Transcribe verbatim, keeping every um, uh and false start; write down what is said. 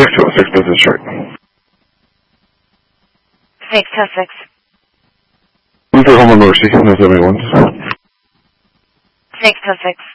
six two six Business Street. six two six. One for Home of Mercy, no seven one. six two six.